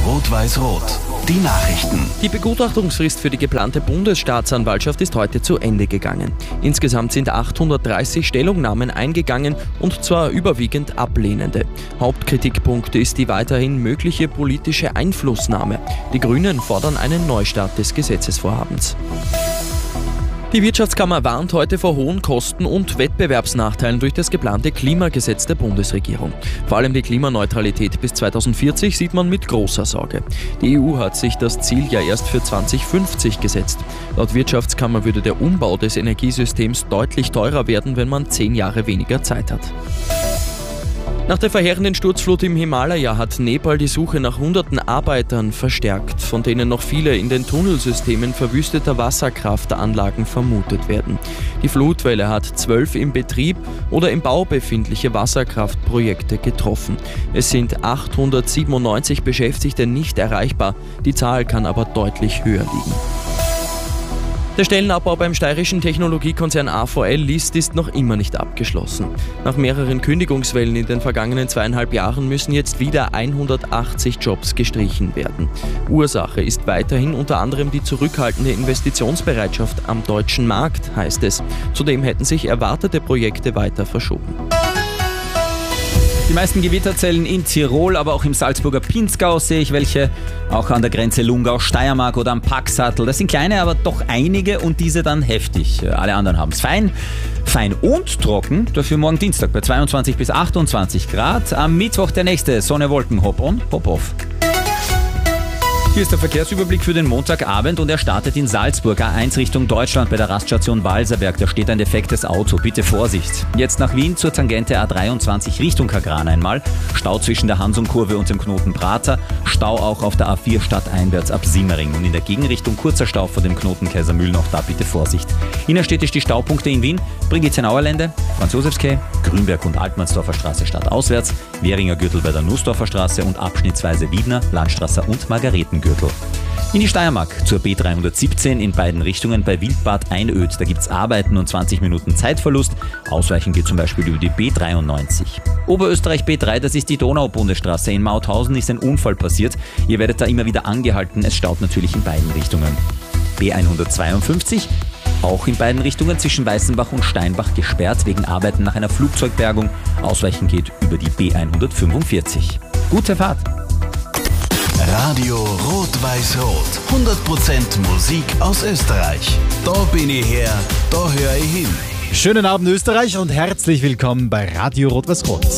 Rot-Weiß-Rot. Die Nachrichten. Die Begutachtungsfrist für die geplante Bundesstaatsanwaltschaft ist heute zu Ende gegangen. Insgesamt sind 830 Stellungnahmen eingegangen, und zwar überwiegend ablehnende. Hauptkritikpunkt ist die weiterhin mögliche politische Einflussnahme. Die Grünen fordern einen Neustart des Gesetzesvorhabens. Die Wirtschaftskammer warnt heute vor hohen Kosten und Wettbewerbsnachteilen durch das geplante Klimagesetz der Bundesregierung. Vor allem die Klimaneutralität bis 2040 sieht man mit großer Sorge. Die EU hat sich das Ziel ja erst für 2050 gesetzt. Laut Wirtschaftskammer würde der Umbau des Energiesystems deutlich teurer werden, wenn man 10 Jahre weniger Zeit hat. Nach der verheerenden Sturzflut im Himalaya hat Nepal die Suche nach hunderten Arbeitern verstärkt, von denen noch viele in den Tunnelsystemen verwüsteter Wasserkraftanlagen vermutet werden. Die Flutwelle hat 12 im Betrieb oder im Bau befindliche Wasserkraftprojekte getroffen. Es sind 897 Beschäftigte nicht erreichbar, die Zahl kann aber deutlich höher liegen. Der Stellenabbau beim steirischen Technologiekonzern AVL List ist noch immer nicht abgeschlossen. Nach mehreren Kündigungswellen in den vergangenen 2,5 Jahren müssen jetzt wieder 180 Jobs gestrichen werden. Ursache ist weiterhin unter anderem die zurückhaltende Investitionsbereitschaft am deutschen Markt, heißt es. Zudem hätten sich erwartete Projekte weiter verschoben. Die meisten Gewitterzellen in Tirol, aber auch im Salzburger Pinzgau sehe ich welche. Auch an der Grenze Lungau-Steiermark oder am Packsattel. Das sind kleine, aber doch einige, und diese dann heftig. Alle anderen haben es fein und trocken. Dafür morgen Dienstag bei 22 bis 28 Grad. Am Mittwoch der nächste Sonne-Wolken, Hop-on, Hop-off. Hier ist der Verkehrsüberblick für den Montagabend, und er startet in Salzburg, A1 Richtung Deutschland bei der Raststation Walserberg. Da steht ein defektes Auto, bitte Vorsicht. Jetzt nach Wien zur Tangente A23 Richtung Kagran einmal. Stau zwischen der Hansumkurve und dem Knoten Prater. Stau auch auf der A4 stadteinwärts ab Simmering. Und in der Gegenrichtung kurzer Stau vor dem Knoten Kaisermühlen, auch da bitte Vorsicht. Innerstädtisch die Staupunkte in Wien: Brigitte-Nauerlände, Franz-Josefs-Quai, Grünberg und Altmannsdorfer Straße stadtauswärts, Währinger Gürtel bei der Nussdorfer Straße und abschnittsweise Wiedner, Landstraße und Margaretengürtel. In die Steiermark zur B317 in beiden Richtungen bei Wildbad Einöd. Da gibt es Arbeiten und 20 Minuten Zeitverlust. Ausweichen geht zum Beispiel über die B93. Oberösterreich B3, das ist die Donau-Bundesstraße. In Mauthausen ist ein Unfall passiert. Ihr werdet da immer wieder angehalten. Es staut natürlich in beiden Richtungen. B152, auch in beiden Richtungen zwischen Weißenbach und Steinbach gesperrt wegen Arbeiten nach einer Flugzeugbergung. Ausweichen geht über die B145. Gute Fahrt! Radio Rot-Weiß-Rot. 100% Musik aus Österreich. Da bin ich her, da höre ich hin. Schönen Abend Österreich und herzlich willkommen bei Radio Rot-Weiß-Rot.